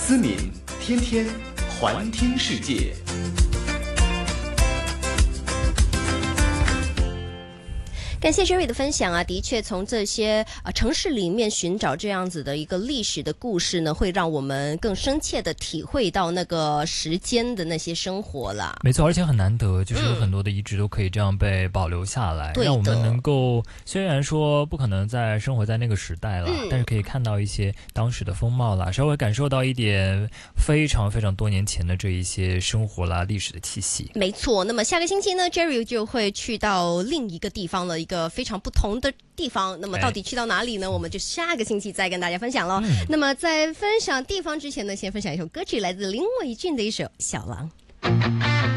思敏天天环听世界。 感谢 Jerry 的分享啊，的确从这些城市里面寻找这样子的一个历史的故事呢，会让我们更深切的体会到那个时间的那些生活啦。 没错，而且很难得，就是有很多的遗址都可以这样被保留下来，让我们能够虽然说不可能在生活在那个时代了，但是可以看到一些当时的风貌啦，稍微感受到一点非常非常多年前的这一些生活啦、历史的气息。 没错，那么下个星期呢 ，Jerry 就会去到另一个地方了，一个非常不同的地方。那么到底去到哪里呢？我们就下个星期再跟大家分享咯。那么在分享地方之前呢，先分享一首歌曲，来自林伟俊的一首《小狼》。